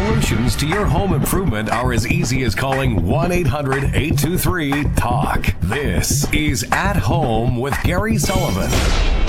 Solutions to your home improvement are as easy as calling 1-800-823-TALK. This is At Home with Gary Sullivan.